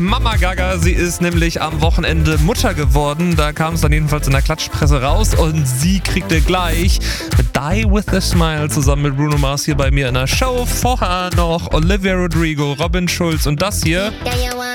Mama Gaga, sie ist nämlich am Wochenende Mutter geworden. Da kam es dann jedenfalls in der Klatschpresse raus und sie kriegte gleich Die With A Smile zusammen mit Bruno Mars hier bei mir in der Show. Vorher noch Olivia Rodrigo, Robin Schulz und das hier.